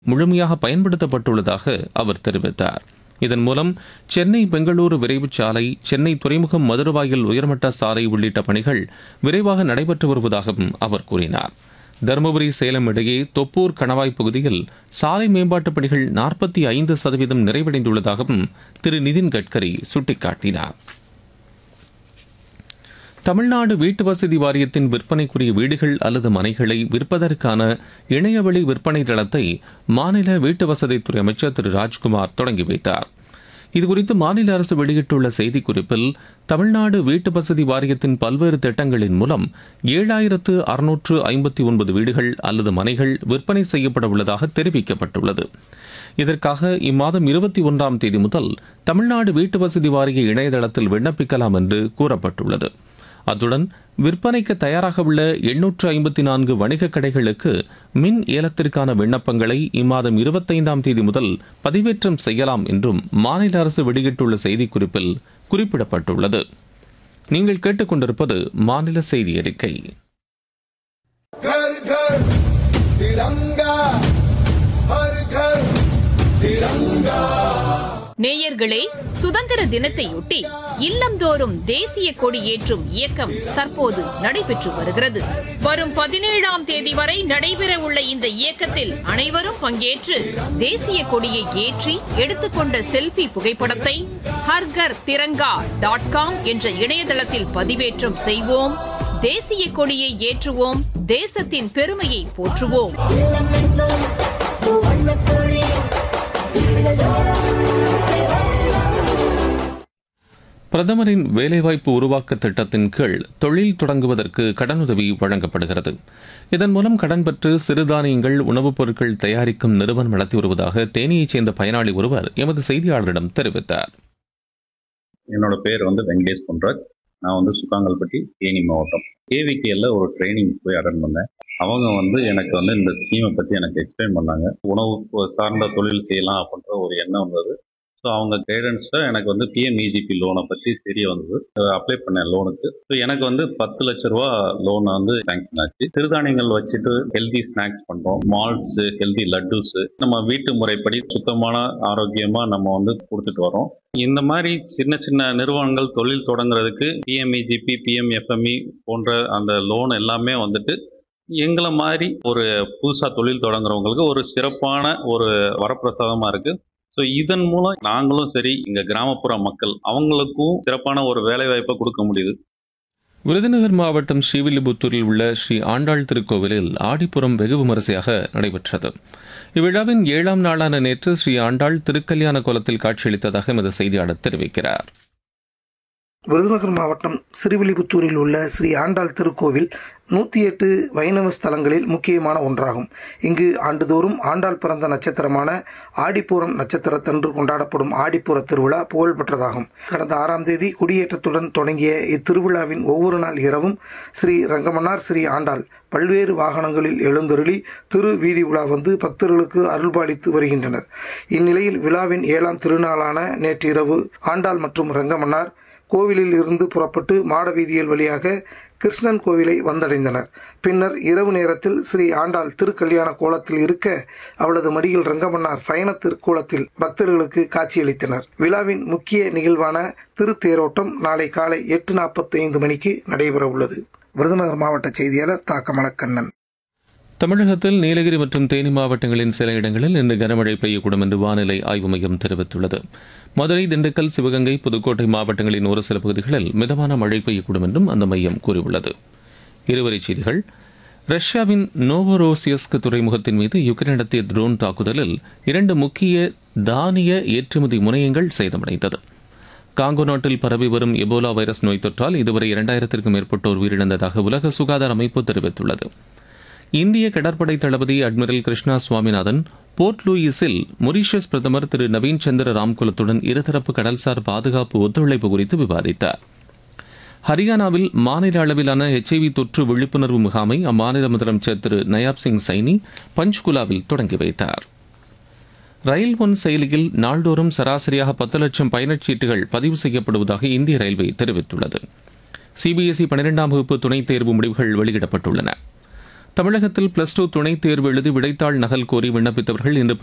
முழுமையாக பயன்படுத்தப்பட்டுள்ளதாக அவர் தெரிவித்தார். இதன் மூலம் சென்னை பெங்களூரு விரைவுச் சாலை, சென்னை துறைமுகம் மதுரவாயில் உயர்மட்ட சாலை உள்ளிட்ட பணிகள் விரைவாக நடைபெற்று வருவதாகவும் அவர் கூறினார். தருமபுரி சேலம் இடையே தொப்பூர் கணவாய் பகுதியில் சாலை மேம்பாட்டுப் பணிகள் 45% நிறைவடைந்துள்ளதாகவும் திரு நிதின் கட்கரி சுட்டிக்காட்டினார். தமிழ்நாடு வீட்டு வசதி வாரியத்தின் விற்பனைக்குரிய வீடுகள் அல்லது மனைகளை விற்பதற்கான இணையவழி விற்பனை தளத்தை மாநில வீட்டு வசதித்துறை அமைச்சர் திரு ராஜ்குமார் தொடங்கி வைத்தார். இதுகுறித்து மாநில அரசு வெளியிட்டுள்ள செய்திக்குறிப்பில், தமிழ்நாடு வீட்டு வசதி வாரியத்தின் பல்வேறு திட்டங்களின் மூலம் 7659 வீடுகள் அல்லது மனைகள் விற்பனை செய்யப்பட உள்ளதாக தெரிவிக்கப்பட்டுள்ளது. இதற்காக இம்மாதம் 21ஆம் தேதி முதல் தமிழ்நாடு வீட்டு வசதி வாரிய இணையதளத்தில் விண்ணப்பிக்கலாம் என்று கூறப்பட்டுள்ளது. அத்துடன் விற்பனைக்கு தயாராக உள்ள 854 வணிகக் கடைகளுக்கு மின் ஏலத்திற்கான விண்ணப்பங்களை இம்மாதம் 25ஆம் தேதி முதல் பதிவேற்றம் செய்யலாம் என்றும் மாநில அரசு வெளியிட்டுள்ள செய்திக்குறிப்பில் குறிப்பிடப்பட்டுள்ளது. நீங்கள் கேட்டுக்கொண்டிருப்பது மாநில செய்தி அறிக்கை. நேயர்களே, சுதந்திர தினத்தையொட்டி இல்லந்தோறும் தேசிய கொடி ஏற்றும் இயக்கம் தற்போது நடைபெற்று வருகிறது. வரும் 17ஆம் தேதி வரை நடைபெற உள்ள இந்த இயக்கத்தில் அனைவரும் பங்கேற்று தேசிய கொடியை ஏற்றி எடுத்துக்கொண்ட செல்ஃபி புகைப்படத்தை harghar.tiranga.com என்ற இணையதளத்தில் பதிவேற்றம் செய்வோம். தேசிய கொடியை ஏற்றுவோம். தேசத்தின் பெருமையை போற்றுவோம். பிரதமரின் வேலைவாய்ப்பு உருவாக்க திட்டத்தின் கீழ் தொழில் தொடங்குவதற்கு கடனுதவி வழங்கப்படுகிறது. இதன் மூலம் கடன் பெற்று சிறுதானியங்கள், உணவுப் பொருட்கள் தயாரிக்கும் நிறுவனம் நடத்தி வருவதாக தேனியைச் சேர்ந்த பயனாளி ஒருவர் எமது செய்தியாளரிடம் தெரிவித்தார். என்னோட பேர் வெங்கடேஷ் பொன்ராஜ். நான் சுக்காங்கல்பட்டி, தேனி மாவட்டம். கேவிகேல ஒரு ட்ரைனிங் போய் அட்டன் பண்ணேன். அவங்க எனக்கு இந்த ஸ்கீமை பற்றி எனக்கு எக்ஸ்பிளைன் பண்ணாங்க. உணவு சார்ந்த தொழில் செய்யலாம் அப்படின்ற ஒரு எண்ணம் வந்தது. ஸோ அவங்க கைடன்ஸில் எனக்கு பிஎம்இஜிபி லோனை பற்றி தெரிய வந்தது. அப்ளை பண்ணேன் லோனுக்கு. ஸோ எனக்கு 10 லட்ச ரூபா லோனை சாங்ஷன் ஆச்சு. சிறுதானியங்கள் வச்சுட்டு ஹெல்தி ஸ்நாக்ஸ் பண்ணுறோம். மால்ட்ஸு, ஹெல்தி லட்டுஸு, நம்ம வீட்டு முறைப்படி சுத்தமான ஆரோக்கியமாக நம்ம கொடுத்துட்டு வரோம். இந்த மாதிரி சின்ன சின்ன நிறுவனங்கள் தொழில் தொடங்குறதுக்கு பிஎம்இஜிபி, பிஎம்எஃப்எம்இ போன்ற அந்த லோன் எல்லாமே எங்களை மாதிரி ஒரு புதுசாக தொழில் தொடங்குறவங்களுக்கு ஒரு சிறப்பான ஒரு வரப்பிரசாதமாக இருக்குது. ஸோ இதன் மூலம் நாங்களும் சரி, இங்கே கிராமப்புற மக்கள் அவங்களுக்கும் சிறப்பான ஒரு வேலைவாய்ப்பை கொடுக்க முடியுது. விருதுநகர் மாவட்டம் ஸ்ரீவில்லிபுத்தூரில் உள்ள ஸ்ரீ ஆண்டாள் திருக்கோவிலில் ஆடிப்புறம் வெகு விமரிசையாக நடைபெற்றது. இவ்விழாவின் 7ஆம் நாளான நேற்று ஸ்ரீ ஆண்டாள் திருக்கல்யாண கோலத்தில் காட்சியளித்ததாக எமது செய்தியாளர் தெரிவிக்கிறார். விருதுநகர் மாவட்டம் ஸ்ரீவில்லிபுத்தூரில் உள்ள ஸ்ரீ ஆண்டாள் திருக்கோவில் 108 வைணவ ஸ்தலங்களில் முக்கியமான ஒன்றாகும். இங்கு ஆண்டுதோறும் ஆண்டாள் பிறந்த நட்சத்திரமான ஆடிப்பூரம் நட்சத்திரத்தன்று கொண்டாடப்படும் ஆடிப்பூர திருவிழா புகழ்பெற்றதாகும். கடந்த 6ஆம் தேதி கொடியேற்றத்துடன் தொடங்கிய இத்திருவிழாவின் ஒவ்வொரு நாள் இரவும் ஸ்ரீ ரங்கமன்னார் ஸ்ரீ ஆண்டாள் பல்வேறு வாகனங்களில் எழுந்தருளி திரு வீதி உலா பக்தர்களுக்கு அருள்பாலித்து வருகின்றனர். இந்நிலையில் விழாவின் 7ஆம் திருநாளான நேற்றிரவு ஆண்டாள் மற்றும் ரங்கமன்னார் கோவிலில் இருந்து புறப்பட்டு மாட வீதியில் வழியாக கிருஷ்ணன் கோவிலை வந்தடைந்தனர். பின்னர் இரவு நேரத்தில் ஸ்ரீ ஆண்டாள் திருக்கல்யாண கோலத்தில் இருக்க அவளது மடியில் ரங்கமன்னார் சயன திருக்கோலத்தில் பக்தர்களுக்கு காட்சியளித்தனர். விழாவின் முக்கிய நிகழ்வான திருத்தேரோட்டம் நாளை காலை 8:45 மணிக்கு நடைபெற உள்ளது. விருதுநகர் மாவட்ட செய்தியாளர் தா. கமலக்கண்ணன். தமிழகத்தில் நீலகிரி மற்றும் தேனி மாவட்டங்களின் சில இடங்களில் இன்று கனமழை பெய்யக்கூடும் என்று வானிலை ஆய்வு மையம் தெரிவித்துள்ளது. மதுரை, திண்டுக்கல், சிவகங்கை, புதுக்கோட்டை மாவட்டங்களின் ஒரு சில பகுதிகளில் மிதமான மழை பெய்யக்கூடும் என்றும் அந்த மையம் கூறியுள்ளது. இருவரிச் செய்திகள். ரஷ்யாவின் நோவோரோசியஸ்க் துறைமுகத்தின் மீது யுக்ரைன் நடத்திய ட்ரோன் தாக்குதலில் 2 முக்கிய தானிய ஏற்றுமதி முனையங்கள் சேதமடைந்தது. காங்கோ நாட்டில் பரவி வரும் எபோலா வைரஸ் நோய் தொற்றால் இதுவரை 2000க்கும் மேற்பட்டோர் உயிரிழந்ததாக உலக சுகாதார அமைப்பு தெரிவித்துள்ளது. இந்திய கடற்படை தளபதி admiral Krishna Swaminathan board லூயிஸில் Mauritius பிரதமர் திரு நவீன் சந்திர ராம்குலத்துடன் இருதரப்பு கடல்சார் பாதுகாப்பு ஒத்துழைப்பு குறித்து விவாதித்தார். ஹரியானாவில் மாநில அளவிலான HIV தொற்று விழிப்புணர்வு முகாமை அம்மாநில முதலமைச்சர் திரு நயாப் சிங் சைனி பஞ்ச்குலாவில் தொடங்கி வைத்தார். ரயில் ஒன் செயலியில் நாள்தோறும் சராசரியாக 10 லட்சம் பயணச்சீட்டுகள் பதிவு செய்யப்படுவதாக இந்திய ரயில்வே தெரிவித்துள்ளது. CBSE 12ஆம் வகுப்பு துணைத் தேர்வு முடிவுகள் வெளியிடப்பட்டுள்ளன. தமிழகத்தில் பிளஸ் டூ துணைத் தேர்வு எழுதி விடைத்தாள் நகல் கோரி விண்ணப்பித்தவர்கள் இன்று